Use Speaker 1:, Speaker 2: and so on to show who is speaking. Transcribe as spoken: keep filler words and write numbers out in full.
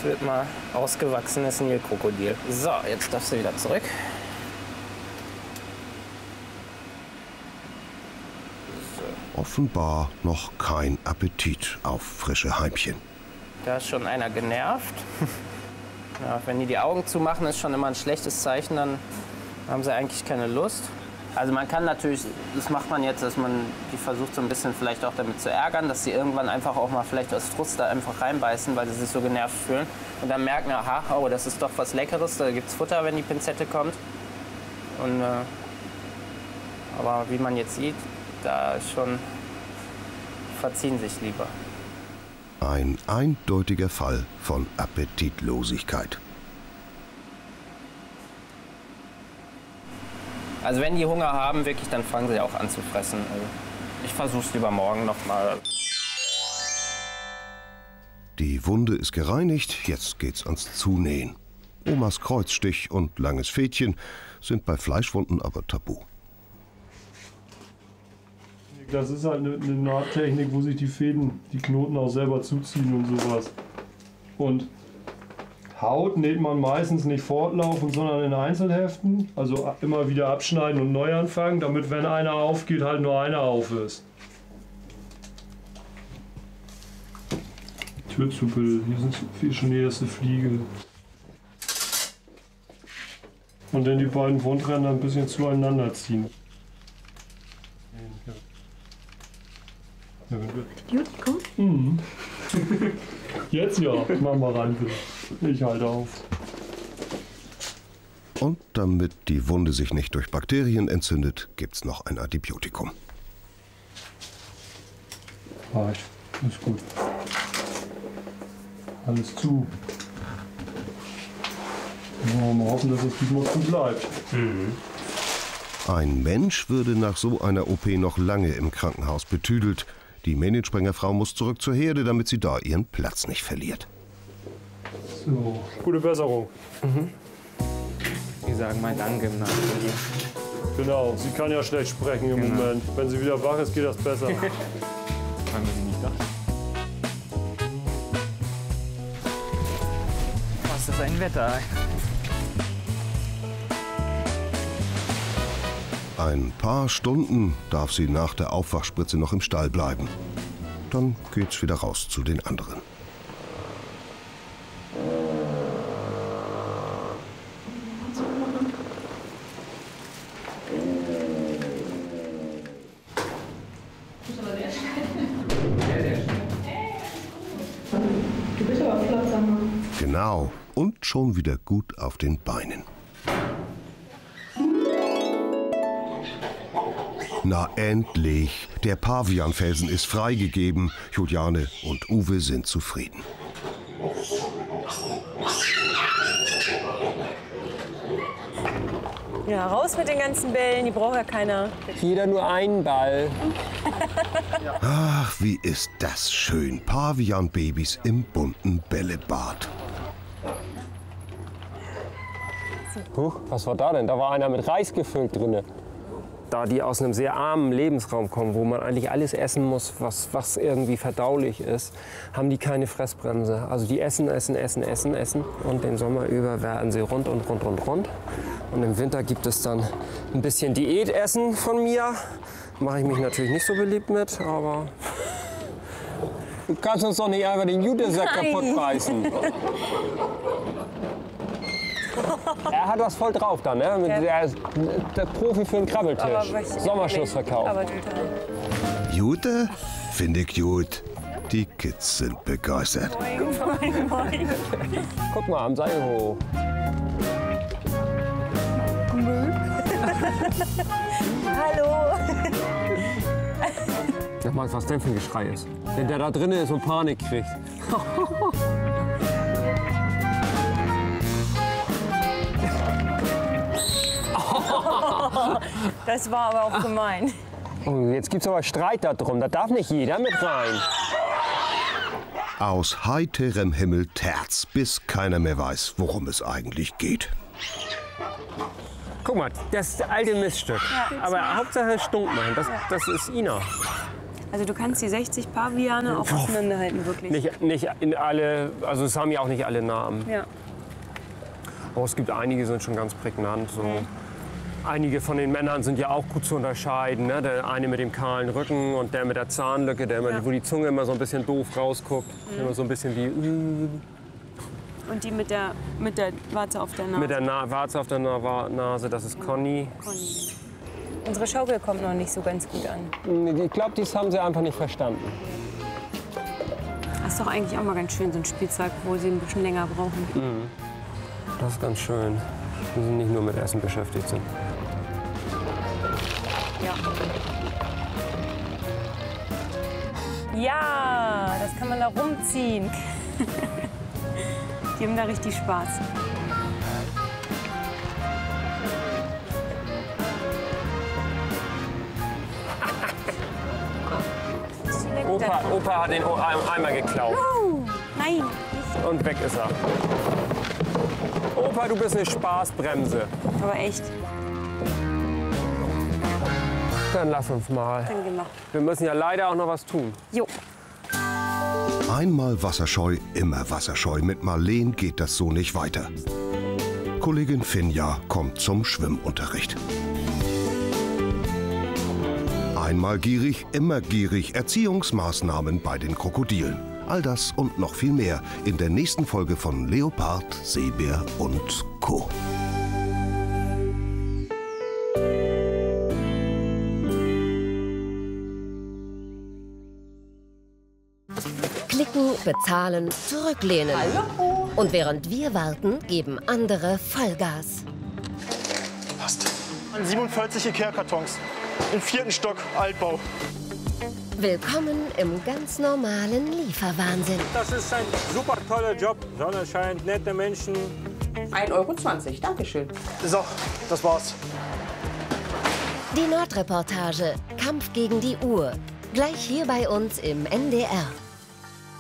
Speaker 1: das wird mal ausgewachsenes Nilkrokodil. So, jetzt darfst du wieder zurück.
Speaker 2: Offenbar noch kein Appetit auf frische Heimchen.
Speaker 1: Da ist schon einer genervt. Ja, wenn die die Augen zumachen, ist schon immer ein schlechtes Zeichen, dann haben sie eigentlich keine Lust. Also man kann natürlich, das macht man jetzt, dass man die versucht so ein bisschen vielleicht auch damit zu ärgern, dass sie irgendwann einfach auch mal vielleicht aus Frust da einfach reinbeißen, weil sie sich so genervt fühlen. Und dann merken, aha, oh, das ist doch was Leckeres, da gibt's Futter, wenn die Pinzette kommt. Und, äh, aber wie man jetzt sieht, da ist schon, verziehen sich lieber.
Speaker 2: Ein eindeutiger Fall von Appetitlosigkeit.
Speaker 1: Also wenn die Hunger haben, wirklich, dann fangen sie auch an zu fressen. Also ich versuche es lieber morgen noch mal.
Speaker 2: Die Wunde ist gereinigt, jetzt geht's ans Zunähen. Omas Kreuzstich und langes Fädchen sind bei Fleischwunden aber tabu.
Speaker 3: Das ist halt eine, eine Nahttechnik, wo sich die Fäden, die Knoten auch selber zuziehen und sowas. Und Haut näht man meistens nicht fortlaufend, sondern in Einzelheften. Also immer wieder abschneiden und neu anfangen, damit, wenn einer aufgeht, halt nur einer auf ist. Türzuppel, hier sind viel schon die erste Fliege. Und dann die beiden Wundränder ein bisschen zueinander ziehen.
Speaker 4: Antibiotikum?
Speaker 3: Mhm. Jetzt ja, mach mal rein bitte. Ich halte auf.
Speaker 2: Und damit die Wunde sich nicht durch Bakterien entzündet, gibt's noch ein Antibiotikum.
Speaker 3: Reicht, ist gut. Alles zu. Ja, mal hoffen, dass es diesmal gut bleibt.
Speaker 2: Mhm. Ein Mensch würde nach so einer O P noch lange im Krankenhaus betüdelt. Die Mähnensprengerfrau muss zurück zur Herde, damit sie da ihren Platz nicht verliert.
Speaker 3: So, gute Besserung.
Speaker 1: Mhm. Wir sagen mal Danke im Namen von dir.
Speaker 3: Genau, sie kann ja schlecht sprechen im
Speaker 1: Genau.
Speaker 3: Moment. Wenn sie wieder wach ist, geht das besser.
Speaker 1: Wann wir sie nicht dachten. Was ist ein Wetter?
Speaker 2: Ein paar Stunden darf sie nach der Aufwachspritze noch im Stall bleiben. Dann geht's wieder raus zu den anderen.
Speaker 4: Du bist aber flott, sag mal.
Speaker 2: Genau, und schon wieder gut auf den Beinen. Na endlich, der Pavianfelsen ist freigegeben. Juliane und Uwe sind zufrieden.
Speaker 5: Ja, raus mit den ganzen Bällen, die braucht ja keiner.
Speaker 6: Jeder nur einen Ball.
Speaker 2: Ach, wie ist das schön. Pavianbabys im bunten Bällebad.
Speaker 6: Huch, was war da denn? Da war einer mit Reis gefüllt drinne. Da die aus einem sehr armen Lebensraum kommen, wo man eigentlich alles essen muss, was, was irgendwie verdaulich ist, haben die keine Fressbremse. Also die essen, essen, essen, essen, essen und den Sommer über werden sie rund und rund und rund. Und im Winter gibt es dann ein bisschen Diätessen von mir. Mache ich mich natürlich nicht so beliebt mit, aber du kannst uns doch nicht einfach den Jutesack kaputt beißen. Er hat das voll drauf dann, ne?
Speaker 5: Ja.
Speaker 6: Er ist der Profi für den Krabbeltisch. Sommerschlussverkauf.
Speaker 5: Aber
Speaker 2: Jute? Finde ich gut. Die Kids sind begeistert.
Speaker 5: moin, moin.
Speaker 6: Guck mal, am Seil hoch.
Speaker 5: Hallo.
Speaker 6: Sag mal, was denn für ein Geschrei ist. Wenn der da drin ist und Panik kriegt.
Speaker 5: Das war aber auch gemein.
Speaker 6: Oh, jetzt gibt's aber Streit darum. Da darf nicht jeder mit rein.
Speaker 2: Aus heiterem Himmel Terz, bis keiner mehr weiß, worum es eigentlich geht.
Speaker 6: Guck mal, das ist das alte Miststück.
Speaker 5: Ja.
Speaker 6: Aber Hauptsache stunk machen. Das, das ist Ina.
Speaker 5: Also du kannst die sechzig Paviane auch auseinanderhalten, wirklich.
Speaker 6: Nicht, nicht in alle, also es haben ja auch nicht alle Namen.
Speaker 5: Ja.
Speaker 6: Aber es gibt einige, die sind schon ganz prägnant. So. Einige von den Männern sind ja auch gut zu unterscheiden. Ne? Der eine mit dem kahlen Rücken und der mit der Zahnlücke, der immer,
Speaker 5: Ja.
Speaker 6: wo die Zunge immer so ein bisschen doof rausguckt.
Speaker 5: Mhm.
Speaker 6: Immer so ein bisschen wie
Speaker 5: Und die mit der, mit der Warze auf der Nase.
Speaker 6: mit der Na Warze auf der Na Nase, das ist Conny.
Speaker 5: Conny. Unsere Schaukel kommt noch nicht so ganz gut an.
Speaker 6: Ich glaube, das haben sie einfach nicht verstanden.
Speaker 5: Das ist doch eigentlich auch mal ganz schön, so ein Spielzeug, wo sie ein bisschen länger brauchen.
Speaker 6: Mhm. Das ist ganz schön, dass sie nicht nur mit Essen beschäftigt sind.
Speaker 5: Ja. Ja, das kann man da rumziehen. Die haben da richtig Spaß.
Speaker 6: Opa, Opa hat den O- Eimer geklaut.
Speaker 5: Oh, nein, nicht.
Speaker 6: Und weg ist er. Opa, du bist eine Spaßbremse.
Speaker 5: Aber echt,
Speaker 6: Dann lass uns mal.
Speaker 5: dann gemacht.
Speaker 6: Wir müssen ja leider auch noch was tun.
Speaker 5: Jo.
Speaker 2: Einmal wasserscheu, immer wasserscheu. Mit Marleen geht das so nicht weiter. Kollegin Finja kommt zum Schwimmunterricht. Einmal gierig, immer gierig. Erziehungsmaßnahmen bei den Krokodilen. All das und noch viel mehr in der nächsten Folge von Leopard, Seebär und Co.
Speaker 7: Klicken, bezahlen, zurücklehnen. Hallo. Und während wir warten, geben andere Vollgas.
Speaker 8: Passt. siebenundvierzig Ikea-Kartons. Im vierten Stock, Altbau.
Speaker 7: Willkommen im ganz normalen Lieferwahnsinn.
Speaker 9: Das ist ein super toller Job. Sonne scheint, nette Menschen.
Speaker 10: ein Euro zwanzig, Dankeschön.
Speaker 8: So, das war's.
Speaker 7: Die Nordreportage, Kampf gegen die Uhr. Gleich hier bei uns im N D R.